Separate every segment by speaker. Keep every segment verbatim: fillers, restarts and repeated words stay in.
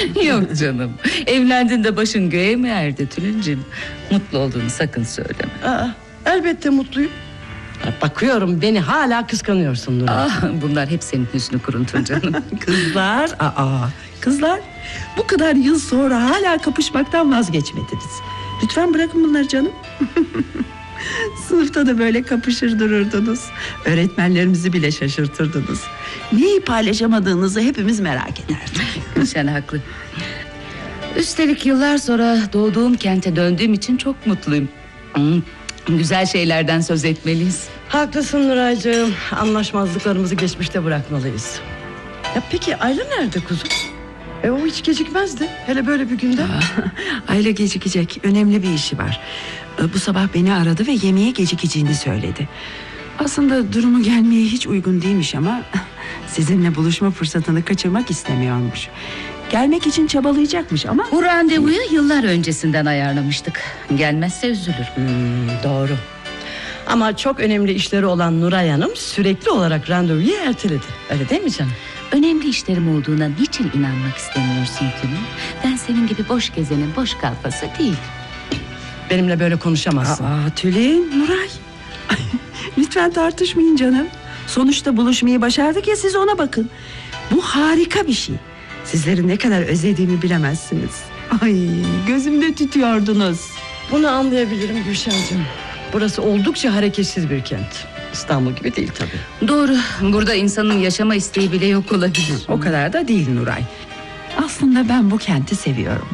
Speaker 1: Yok canım, evlendiğinde başın göğe mi erdi Tülin'cim? Mutlu olduğunu sakın söyleme.
Speaker 2: Aa, elbette mutluyum. Bakıyorum beni hala kıskanıyorsun Nuray.
Speaker 1: Ah, bunlar hep senin hüsnü kuruntun canım.
Speaker 3: Kızlar, aa, kızlar, bu kadar yıl sonra hala kapışmaktan vazgeçmediniz. Lütfen bırakın bunları canım. Sınıfta da böyle kapışır dururdunuz. Öğretmenlerimizi bile şaşırtırdınız. Neyi paylaşamadığınızı hepimiz merak ederdik.
Speaker 1: Sen haklı. Üstelik yıllar sonra doğduğum kente döndüğüm için çok mutluyum. Hmm, güzel şeylerden söz etmeliyiz.
Speaker 2: Haklısın Nuraycığım. Anlaşmazlıklarımızı geçmişte bırakmalıyız. Ya peki Ayla nerede kuzum? E o hiç gecikmezdi. Hele böyle bir günde.
Speaker 3: Ayla gecikecek. Önemli bir işi var. Bu sabah beni aradı ve yemeğe gecikeceğini söyledi. Aslında durumu gelmeye hiç uygun değilmiş ama sizinle buluşma fırsatını kaçırmak istemiyormuş. Gelmek için çabalayacakmış ama...
Speaker 1: Bu randevuyu yıllar öncesinden ayarlamıştık. Gelmezse üzülür.
Speaker 2: Hmm, doğru. Ama çok önemli işleri olan Nuray Hanım sürekli olarak randevuyu erteledi. Öyle değil mi canım?
Speaker 1: Önemli işlerim olduğuna niçin inanmak istemiyorsun Tülin? Ben senin gibi boş gezenin boş kalfası değil.
Speaker 2: Benimle böyle konuşamazsın.
Speaker 3: Aa, Tülin, Nuray. Lütfen tartışmayın canım. Sonuçta buluşmayı başardık ya, siz ona bakın. Bu harika bir şey. Sizleri ne kadar özlediğimi bilemezsiniz. Ay, gözümde tütüyordunuz.
Speaker 2: Bunu anlayabilirim Gülşen'cığım. Burası oldukça hareketsiz bir kent. İstanbul gibi değil tabii.
Speaker 1: Doğru, burada insanın yaşama isteği bile yok olabilir.
Speaker 3: O kadar da değil Nuray. Aslında ben bu kenti seviyorum.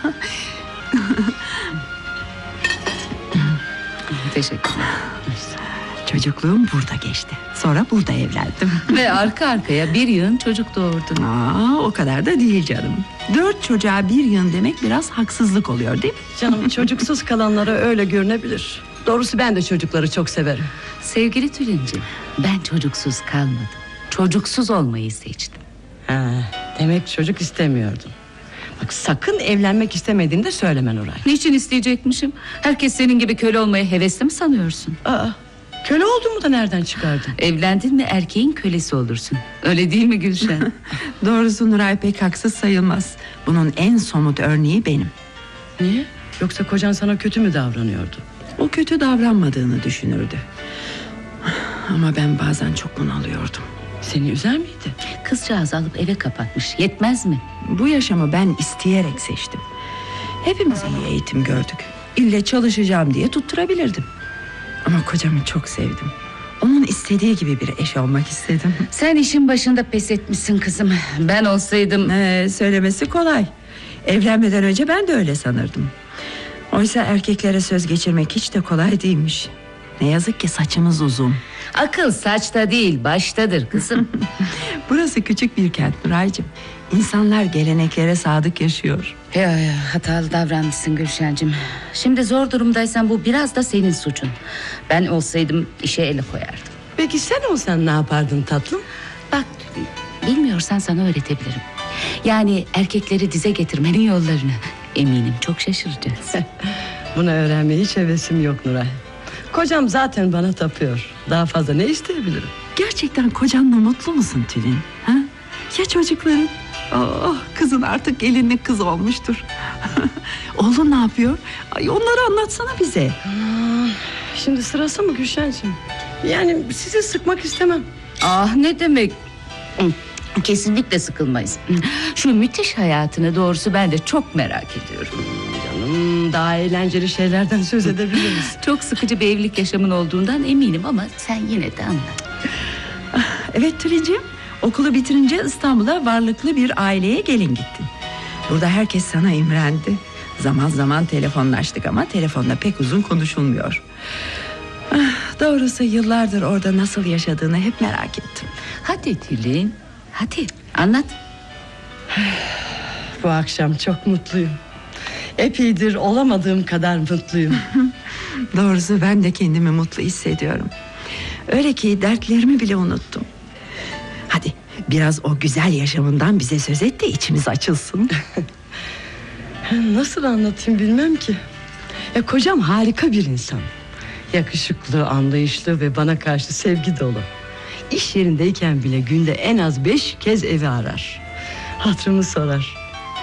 Speaker 1: Teşekkürler.
Speaker 3: Çocukluğum burada geçti. Sonra burada evlendim.
Speaker 1: Ve arka arkaya bir yığın çocuk doğurdun.
Speaker 3: Aa, o kadar da değil canım. Dört çocuğa bir yığın demek biraz haksızlık oluyor değil mi?
Speaker 2: Canım çocuksuz kalanlara öyle görünebilir. Doğrusu ben de çocukları çok severim.
Speaker 1: Sevgili Tülin'ciğim, ben çocuksuz kalmadım. Çocuksuz olmayı seçtim.
Speaker 2: Ha, demek çocuk istemiyordun. Bak sakın evlenmek istemediğini de söyleme Nuray.
Speaker 1: Niçin isteyecekmişim? Herkes senin gibi köle olmaya hevesli mi sanıyorsun?
Speaker 2: Aa, köle olduğumu da nereden çıkardın?
Speaker 1: Evlendin mi erkeğin kölesi olursun. Öyle değil mi Gülşen?
Speaker 3: Doğrusu Nuray pek haksız sayılmaz. Bunun en somut örneği benim.
Speaker 2: Niye? Yoksa kocan sana kötü mü davranıyordu?
Speaker 3: O kötü davranmadığını düşünürdü. Ama ben bazen çok bunalıyordum.
Speaker 2: Seni üzer miydi?
Speaker 1: Kızcağız alıp eve kapatmış. Yetmez mi?
Speaker 3: Bu yaşamı ben isteyerek seçtim. Hepimiz iyi eğitim gördük. İlle çalışacağım diye tutturabilirdim. Ama kocamı çok sevdim. Onun istediği gibi bir eş olmak istedim.
Speaker 1: Sen işin başında pes etmişsin kızım. Ben olsaydım...
Speaker 3: Ee, söylemesi kolay. Evlenmeden önce ben de öyle sanırdım. Oysa erkeklere söz geçirmek hiç de kolay değilmiş. Ne yazık ki saçımız uzun.
Speaker 1: Akıl saçta değil baştadır kızım.
Speaker 3: Burası küçük bir kent Nuraycığım. İnsanlar geleneklere sadık yaşıyor.
Speaker 1: Ya, ya, hatalı davranmışsın Gülşen'cim. Şimdi zor durumdaysan bu biraz da senin suçun. Ben olsaydım işe el koyardım.
Speaker 2: Peki sen olsan ne yapardın tatlım?
Speaker 1: Bak bilmiyorsan sana öğretebilirim. Yani erkekleri dize getirmenin yollarını. Eminim çok şaşıracağız.
Speaker 2: Bunu öğrenmeye hiç hevesim yok Nuray. Kocam zaten bana tapıyor. Daha fazla ne isteyebilirim?
Speaker 3: Gerçekten kocanla mutlu musun Tülin? Ha? Ya çocukların? Oh, kızın artık gelinlik kız olmuştur. Oğlun ne yapıyor? Ay, onları anlatsana bize.
Speaker 2: Aa, şimdi sırası mı Gülşen'cim? Yani sizi sıkmak istemem.
Speaker 1: Ah ne demek? Kesinlikle sıkılmayız. Şu müthiş hayatını doğrusu ben de çok merak ediyorum.
Speaker 2: Canım daha eğlenceli şeylerden söz edebiliriz.
Speaker 1: Çok sıkıcı bir evlilik yaşamın olduğundan eminim ama sen yine de anlat.
Speaker 3: Evet Tülinciğim, okulu bitirince İstanbul'a varlıklı bir aileye gelin gittin. Burada herkes sana imrendi. Zaman zaman telefonlaştık ama telefonda pek uzun konuşulmuyor. Ah, doğrusu yıllardır orada nasıl yaşadığını hep merak ettim.
Speaker 1: Hadi Tülin, hadi anlat.
Speaker 2: Bu akşam çok mutluyum. Epeydir olamadığım kadar mutluyum.
Speaker 3: Doğrusu ben de kendimi mutlu hissediyorum. Öyle ki dertlerimi bile unuttum. Hadi biraz o güzel yaşamından bize söz et de içimiz açılsın.
Speaker 2: Nasıl anlatayım bilmem ki. Ya kocam harika bir insan. Yakışıklı, anlayışlı ve bana karşı sevgi dolu. İş yerindeyken bile günde en az beş kez evi arar. Hatırımı sorar.